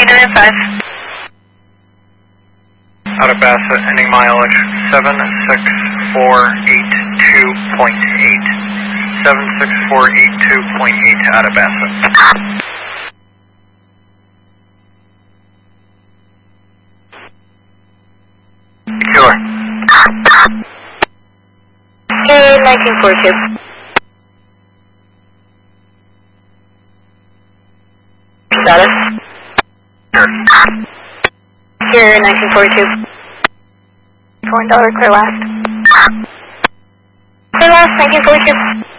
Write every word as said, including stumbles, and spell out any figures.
nine five. Out of Bassett, ending mileage seven six four eight two point eight. seven six four eight two point eight out of Bassett. Secure. Okay, nineteen forty-two. Status? Here, nineteen forty-two. One dollar clear last. Clear last, nineteen forty-two.